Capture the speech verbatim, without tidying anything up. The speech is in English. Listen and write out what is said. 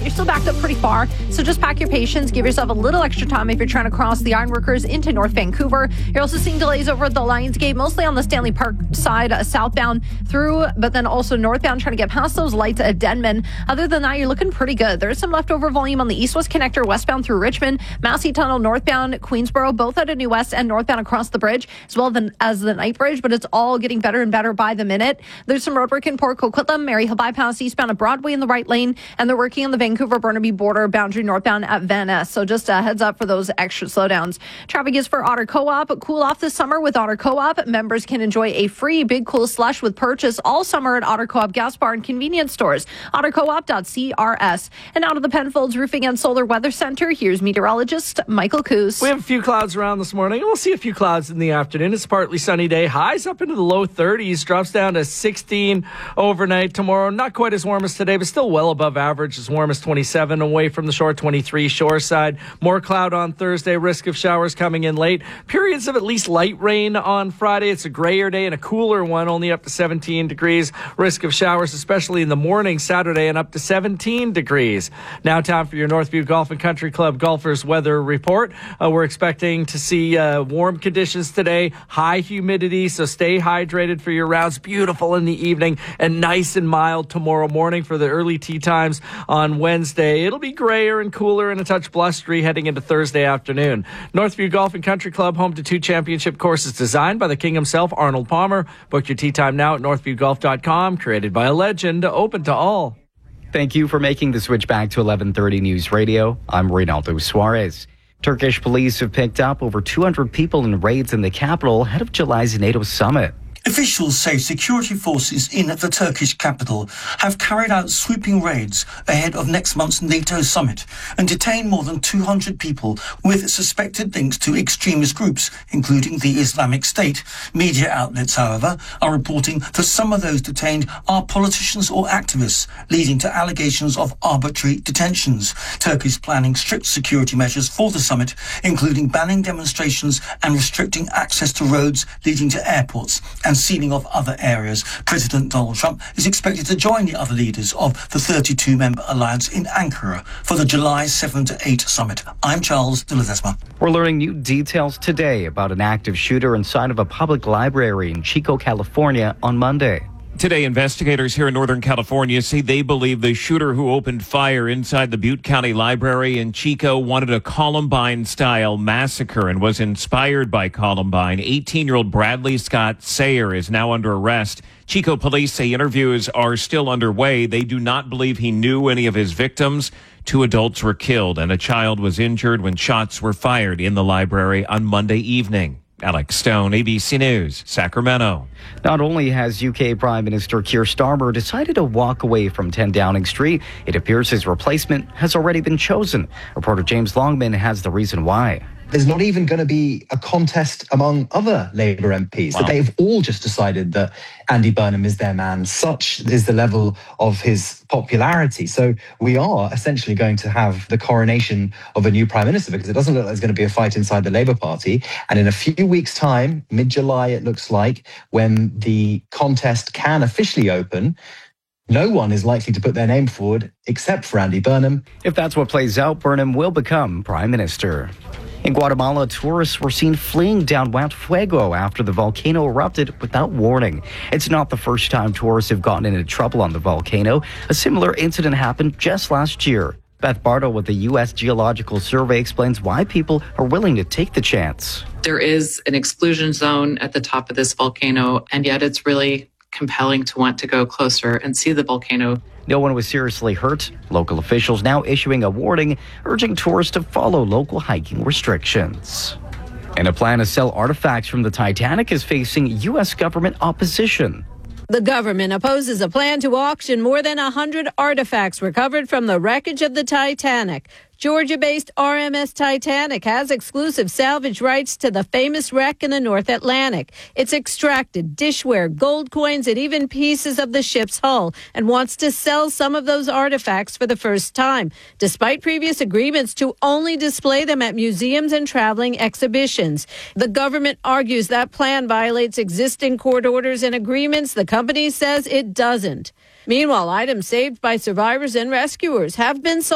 You're still backed up pretty far, so just pack your patience. Give yourself a little extra time if you're trying to cross the Ironworkers into North Vancouver. You're also seeing delays over at the Lions Gate, mostly on the Stanley Park side, uh, southbound through, but then also northbound, trying to get past those lights at Denman. Other than that, you're looking pretty good. There's some leftover volume on the east-west connector, westbound through Richmond, Massey Tunnel, northbound Queensboro, both out of New West and northbound across the bridge, as well as the Night Bridge, but it's all getting better and better by the minute. There's some road work in Port Coquitlam, Maryhill bypass eastbound at Broadway in the right lane, and they're working on the Vancouver-Burnaby border boundary northbound at Van Ness. So just a heads up for those extra slowdowns. Traffic is for Otter Co-op. Cool off this summer with Otter Co-op. Members can enjoy a free Big Cool Slush with purchase all summer at Otter Co-op gas bar and convenience stores. otter co op dot c r s. And out of the Penfolds Roofing and Solar Weather Center, here's meteorologist Michael Coos. We have a few clouds around this morning. We'll see a few clouds in the afternoon. It's a partly sunny day. Highs up into the low thirties. Drops down to sixteen overnight tomorrow. Not quite as warm as today, but still well above average. As warm as twenty-seven away from the shore, twenty-three shore side. More cloud on Thursday. Risk of showers coming in late. Periods of at least light rain on Friday. It's a grayer day and a cooler one, only up to seventeen degrees. Risk of showers, especially in the morning Saturday, and up to seventeen degrees. Now time for your Northview Golf and Country Club golfers weather report. Uh, we're expecting to see uh, warm conditions today, high humidity, so stay hydrated for your rounds. Beautiful in the evening and nice and mild tomorrow morning for the early tee times on Wednesday. It'll be grayer and cooler and a touch blustery heading into Thursday afternoon. Northview Golf and Country Club, home to two championship courses designed by the king himself, Arnold Palmer. Book your tee time now at northview golf dot com. Created by a legend, open to all. Thank you for making the switch back to eleven thirty News Radio. I'm Reynaldo Suarez. Turkish police have picked up over two hundred people in raids in the capital ahead of July's NATO summit. Officials say security forces in the Turkish capital have carried out sweeping raids ahead of next month's NATO summit and detained more than two hundred people with suspected links to extremist groups, including the Islamic State. Media outlets, however, are reporting that some of those detained are politicians or activists, leading to allegations of arbitrary detentions. Turkey is planning strict security measures for the summit, including banning demonstrations and restricting access to roads leading to airports and sealing off other areas. President Donald Trump is expected to join the other leaders of the thirty-two member alliance in Ankara for the July seventh to eighth summit. I'm Charles de Ledesma. We're learning new details today about an active shooter inside of a public library in Chico, California on Monday. Today, investigators here in Northern California say they believe the shooter who opened fire inside the Butte County Library in Chico wanted a Columbine-style massacre and was inspired by Columbine. eighteen-year-old Bradley Scott Sayer is now under arrest. Chico police say interviews are still underway. They do not believe he knew any of his victims. Two adults were killed and a child was injured when shots were fired in the library on Monday evening. Alex Stone, A B C News, Sacramento. Not only has U K Prime Minister Keir Starmer decided to walk away from ten Downing Street, it appears his replacement has already been chosen. Reporter James Longman has the reason why. There's not even going to be a contest among other Labour M Ps. Wow. They've all just decided that Andy Burnham is their man. Such is the level of his popularity. So we are essentially going to have the coronation of a new Prime Minister, because it doesn't look like there's going to be a fight inside the Labour Party. And in a few weeks' time, mid-July it looks like, when the contest can officially open, no one is likely to put their name forward except for Andy Burnham. If that's what plays out, Burnham will become Prime Minister. In Guatemala, tourists were seen fleeing down Mount Fuego after the volcano erupted without warning. It's not the first time tourists have gotten into trouble on the volcano. A similar incident happened just last year. Beth Bardo with the U S Geological Survey explains why people are willing to take the chance. There is an exclusion zone at the top of this volcano, and yet it's really compelling to want to go closer and see the volcano. No one was seriously hurt. Local officials now issuing a warning, urging tourists to follow local hiking restrictions. And a plan to sell artifacts from the Titanic is facing U S government opposition. The government opposes a plan to auction more than one hundred artifacts recovered from the wreckage of the Titanic. Georgia-based R M S Titanic has exclusive salvage rights to the famous wreck in the North Atlantic. It's extracted dishware, gold coins, and even pieces of the ship's hull, and wants to sell some of those artifacts for the first time, despite previous agreements to only display them at museums and traveling exhibitions. The government argues that plan violates existing court orders and agreements. The company says it doesn't. Meanwhile, items saved by survivors and rescuers have been sold.